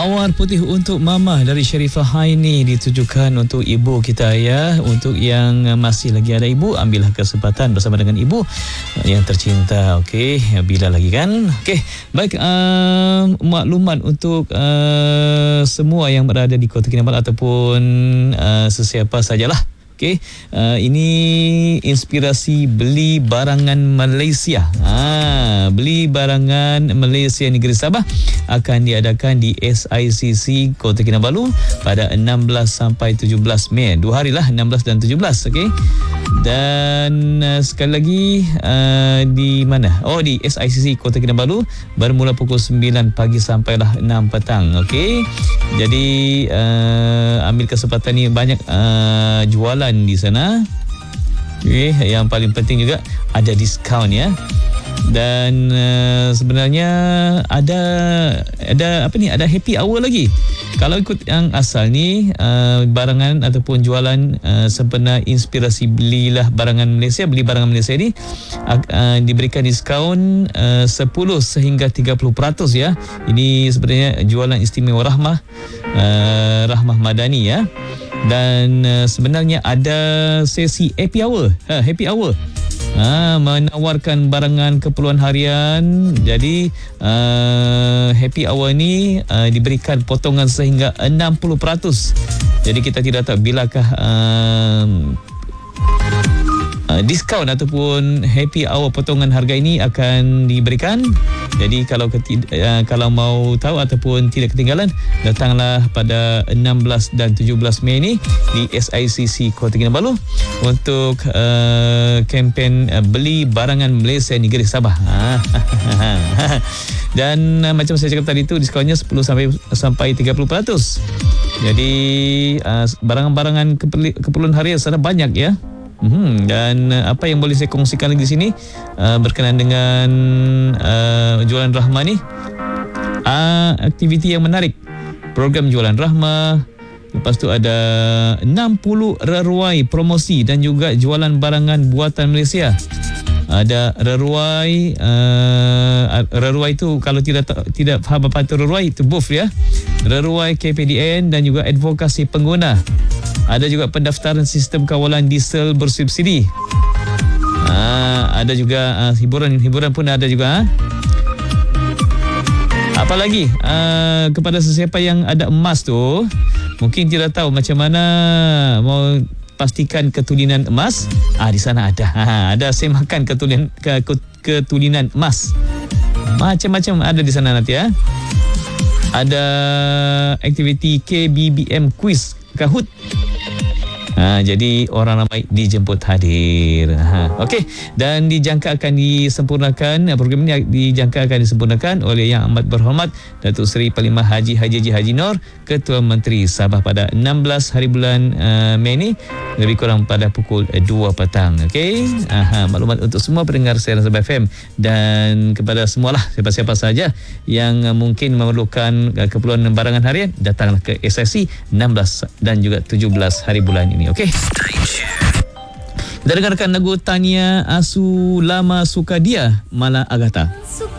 Mawar putih untuk Mama dari Sharifah Haini ditujukan untuk ibu kita ya. Untuk yang masih lagi ada ibu, ambillah kesempatan bersama dengan ibu yang tercinta. Okey, bila lagi kan? Okey, baik, maklumat untuk semua yang berada di Kota Kinabalu ataupun sesiapa sajalah. Okey, ini inspirasi beli barangan Malaysia. Beli barangan Malaysia Negeri Sabah akan diadakan di SICC Kota Kinabalu pada 16 sampai 17 Mei. 2 hari lah, 16 dan 17. Okey. Dan sekali lagi di mana? Oh, di SICC Kota Kinabalu bermula pukul 9 pagi sampailah 6 petang. Okey. Jadi ambil kesempatan ni, banyak jualan di sana. Okay, yang paling penting juga ada diskaun ya. Dan sebenarnya ada apa ni, ada happy hour lagi. Kalau ikut yang asal ni, barangan ataupun jualan sempena inspirasi belilah barangan Malaysia, beli barangan Malaysia ni diberikan diskaun 10 sehingga 30% ya. Ini sebenarnya jualan istimewa Rahmah Madani ya. Dan sebenarnya ada sesi happy hour. Happy hour menawarkan barangan keperluan harian. Jadi happy hour ni diberikan potongan sehingga 60%. Jadi kita tidak tahu bilakah diskaun ataupun happy hour potongan harga ini akan diberikan. Jadi kalau mau tahu ataupun tidak ketinggalan, datanglah pada 16 dan 17 Mei ini di SICC Kota Kinabalu untuk kempen beli barangan Malaysia Negeri Sabah. Dan macam saya cakap tadi tu, diskonnya 10 sampai 30%. Jadi barangan-barangan keperluan harian sana banyak ya. Dan apa yang boleh saya kongsikan lagi di sini berkenaan dengan jualan Rahmah ni, aktiviti yang menarik, program jualan Rahmah. Lepas tu ada 60 reruai promosi dan juga jualan barangan buatan Malaysia. Ada reruai, reruai itu kalau tidak faham apa itu reruai, itu booth ya. Reruai KPDN dan juga advokasi pengguna. Ada juga pendaftaran sistem kawalan diesel bersubsidi. Ada juga hiburan pun ada juga. Apa lagi? Kepada sesiapa yang ada emas tu, mungkin tidak tahu macam mana mau pastikan ketulinan emas. Di sana ada. Ada semakan ketulinan emas. Macam-macam ada di sana nanti ya. Ada aktiviti KBBM quiz Kahoot. Jadi orang ramai dijemput hadir. Okey, dan dijangka akan disempurnakan, program ini dijangka akan disempurnakan oleh Yang Amat Berhormat Datuk Seri Panglima Haji Nur, Ketua Menteri Sabah pada 16 hari bulan Mei ni, lebih kurang pada pukul 2 petang. Okey, maklumat untuk semua pendengar Siaran Sabah FM dan kepada semualah, siapa-siapa saja yang mungkin memerlukan keperluan barangan harian, datanglah ke SIC 16 dan juga 17 hari bulan ini. Okey. Kita dengarkan lagu Tania Asu Lama Sukadia Mala Agata.